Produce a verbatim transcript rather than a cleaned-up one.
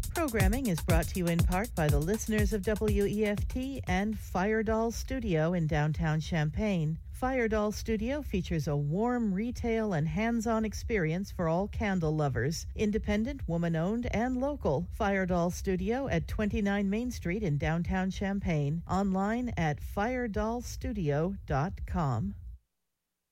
Programming is brought to you in part by the listeners of W E F T and Firedoll Studio in downtown Champaign. Firedoll Studio features a warm retail and hands-on experience for all candle lovers. Independent, woman-owned, and local. Firedoll Studio at twenty-nine Main Street in downtown Champaign. Online at firedoll studio dot com.